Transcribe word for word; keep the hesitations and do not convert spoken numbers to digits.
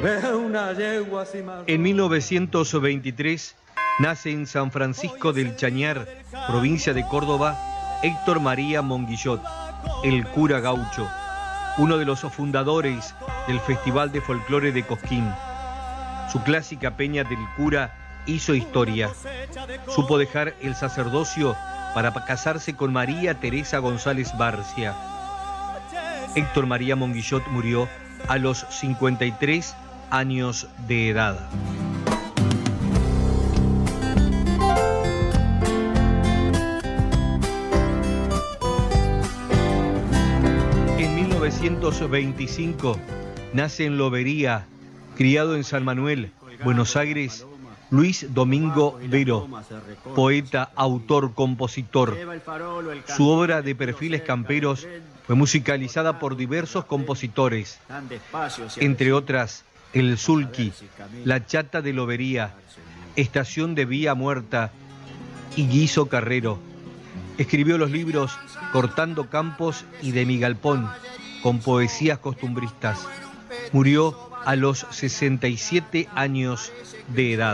En mil novecientos veintitrés nace en San Francisco del Chañar, provincia de Córdoba, Héctor María Monguillot, el cura gaucho, uno de los fundadores del Festival de Folclore de Cosquín. Su clásica peña del cura hizo historia. Supo dejar el sacerdocio para casarse con María Teresa González Barcia. Héctor María Monguillot murió a los cincuenta y tres años de edad. En mil novecientos veinticinco nace en Lobería, criado en San Manuel, Buenos Aires, Luis Domingo Vero, poeta, autor, compositor. Su obra de perfiles camperos fue musicalizada por diversos compositores, entre otras El Sulky, La Chata de Lobería, Estación de Vía Muerta y Guiso Carrero. Escribió los libros Cortando Campos y De mi Galpón, con poesías costumbristas. Murió a los sesenta y siete años de edad.